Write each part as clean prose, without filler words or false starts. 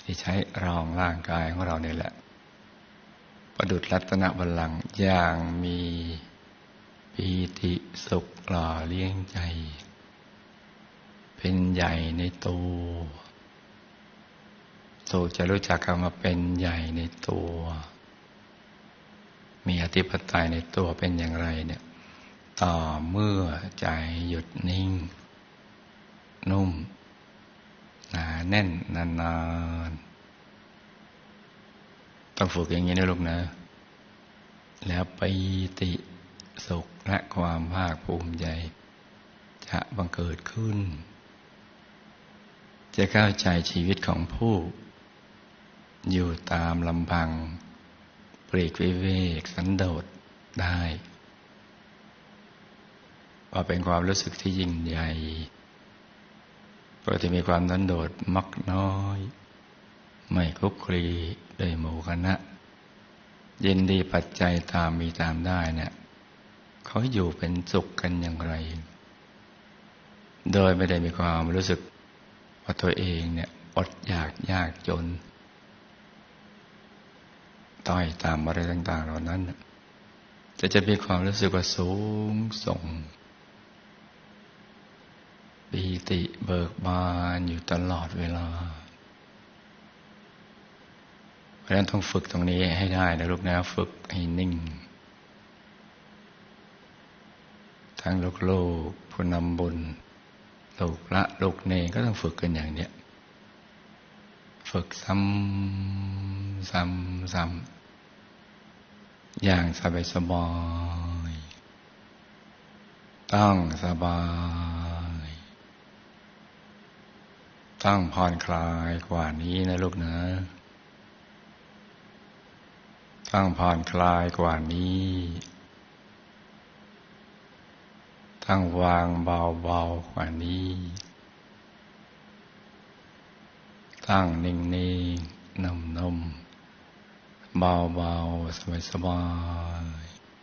ที่ใช้รองร่างกายของเราเนี่ยแหละประดุจรัตนบัลลังก์อย่างมีปีติสุขหล่อเลี้ยงใจเป็นใหญ่ในตัวสูจะรู้จักคำว่าเป็นใหญ่ในตัวมีอธิปไตยในตัวเป็นอย่างไรเนี่ยต่อเมื่อใจหยุดนิ่งนุ่มหนาแน่นนานๆต้องฝึกอย่างนี้นะลูกนะแล้วปีติสุขและความภาคภูมิใจจะบังเกิดขึ้นจะเข้าใจชีวิตของผู้อยู่ตามลำพังปลีกวิเวกสันโดษได้ว่าเป็นความรู้สึกที่ยิ่งใหญ่ปกติมีความสันโดษมักน้อยไม่คลุกคลีด้วยหมู่คณะยินดีปัจจัยตามมีตามได้เนี่ยเขาอยู่เป็นสุขกันอย่างไรโดยไม่ได้มีความรู้สึกว่าตัวเองเนี่ยอดอยากยากจนต้อยต่ำอะไรต่างๆเหล่านั้นจะมีความรู้สึกว่าสูงส่งปีติเบิกบานอยู่ตลอดเวลาเพราะฉะนั้นต้องฝึกตรงนี้ให้ได้นะลูกนะฝึกให้นิ่งทั้งลูกผู้นำบุญลูกละลูกเนรก็ต้องฝึกกันอย่างเนี้ยฝึกซ้ำอย่างสบายต้องสบายต้องผ่อนคลายกว่านี้นะลูกนะต้องผ่อนคลายกว่านี้ต้องวางเบาๆกว่านี้ตั้งนิ่งๆนุ่มๆเบาๆสบาย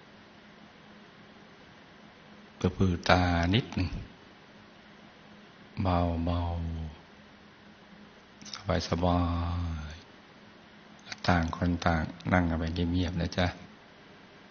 ๆปื้อๆตานิดหนึ่งเบาๆสบายๆต่างคนต่างนั่งกันไปเงียบๆนะจ๊ะ